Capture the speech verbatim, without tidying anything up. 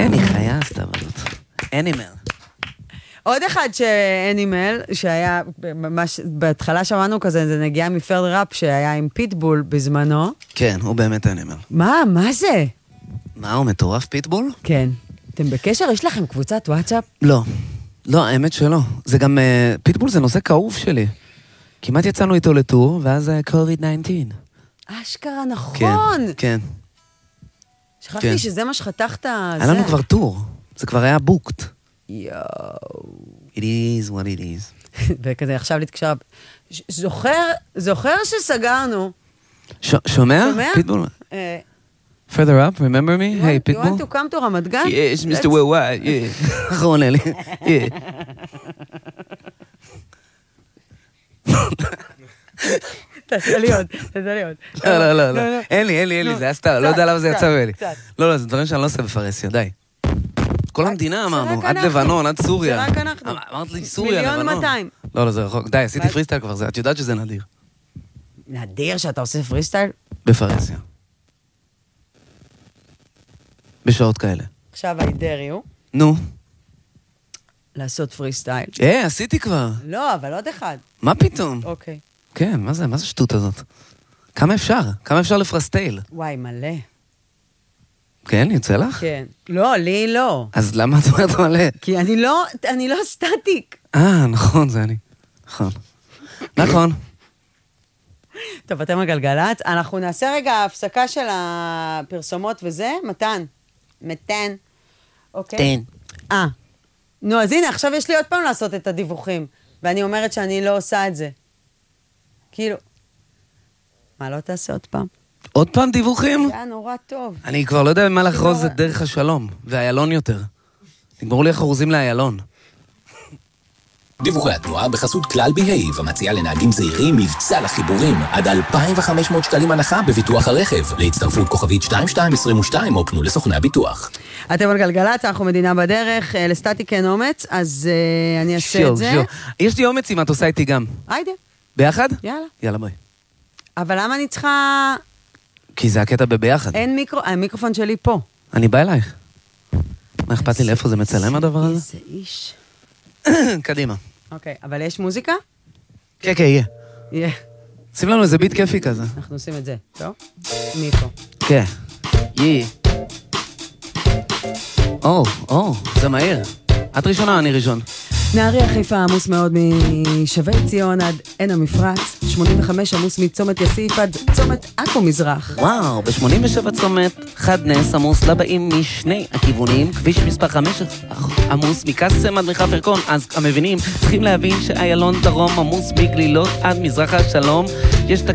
אין, היא חיה עשתה בנות. אנימל. עוד אחד שאנימל, שהיה, ממש, בהתחלה שמענו כזה, זה נגיעה מפרד ראפ שהיה עם פיטבול בזמנו. כן, הוא באמת אנימל. מה? מה זה? מה, הוא מטורף פיטבול? כן. אתם בקשר? יש לכם קבוצת וואטסאפ? לא. לא, האמת שלא. זה גם, uh, פיטבול זה נושא כאוב שלי. כמעט יצאנו איתו לטור, ואז קוביד תשע עשרה. אשכרה, נכון. כן, כן. שכחתי כן. שזה מה שחתכת. היה לנו כבר טור. זה כבר היה בוקט. יואו. It is what it is. וכזה עכשיו להתקשר. זוכר, זוכר שסגרנו. ש- שומע? שומע? פיטבול. אה, Further up, remember me? you Hey, want- you פיטבול. want to come to רמת גן? Yes, מיסטר Let's- Worldwide, yeah. איך הוא עונה לי? Yeah. תעשה לי עוד, תעשה לי עוד. לא, לא, לא, לא. אין לי, אין לי, אין לי, זה היה סתם, לא יודע למה זה קצת, יצא ממני. קצת. לא, לא, זה דברים שאני לא עושה בפרהסיה, די. כל המדינה אמרנו, רק עד אנחנו. לבנון, עד סוריה. זה רק אנחנו. אמ- אמרת לי סוריה, לבנון. מיליון מאתיים. לא, לא, זה רחוק. די, עשיתי מה? פריסטייל כבר, זה- את יודעת שזה נדיר. נדיר שאתה עושה פרי סטייל? בפרהסיה. בשעות כאלה. עכשיו I dare you נו. לעשות פרי סטייל. אה, עשיתי כבר. לא, אבל עוד אחד. מה פתאום? אוקיי. כן, מה זה, מה זה שטות הזאת? כמה אפשר? כמה אפשר לפרסטייל? וואי, מלא. כן, יוצא לך? כן. לא, לי לא. אז למה את אומרת מלא? כי אני לא, אני לא סטטיק. אה, נכון, זה אני. נכון. נכון. טוב, אתם הגלגלת. אנחנו נעשה רגע הפסקה של הפרסומות וזה. מתן. מתן. אוקיי? תן. אה. נו, אז הנה, עכשיו יש לי עוד פעם לעשות את הדיווחים. ואני אומרת שאני לא עושה את זה. כאילו... מה, לא תעשה עוד פעם? עוד פעם דיווחים? זה היה נורא טוב. אני כבר לא יודע מה לחרוז לא- את דרך השלום, ואיילון יותר. נגמרו לי החרוזים לאיילון. דיווחי התנועה בחסות כלל בהיב, המציע לנהגים זהירים מבצע לחיבורים עד אלפיים וחמש מאות שקלים הנחה בביטוח הרכב. להצטרפות כוכבית שתיים שתיים עשרים ושתיים או פנו לסוכני הביטוח. אתם על גלגלת, אנחנו מדינה בדרך, אה, לסטטיק אין אומץ, אז אה, אני אעשה שיו, את זה. שיו. יש לי אומץ אם את עושה איתי גם. היידה, ביחד? יאללה. יאללה, בואי. אבל למה אני צריכה... כי זה הקטע בביחד. אין מיקרו... המיקרופון שלי פה. אני בא אלייך. מה אכפת לי לאיפה זה מצלם הדבר הזה? איזה איש. קדימה. אוקיי, אבל יש מוזיקה? כן, כן, יהיה. יהיה. שים לנו איזה ביט כיפי כזה. אנחנו עושים את זה, טוב? מפה. כן. יהיה. או, או, זה מהיר. את ראשונה, אני ראשון. נהריה חיפה עמוס מאוד משבי ציון עד עין המפרץ, שמונים וחמש עמוס מצומת יסיף עד צומת עכו מזרח. וואו, ב-שמונים ושבע צומת, חד נס עמוס לבאים משני הכיוונים, כביש מספר חמש עמוס מקסם עד מחף ירקון, אז המבינים צריכים להבין שאיילון דרום עמוס מגלילות עד מזרח השלום, יש את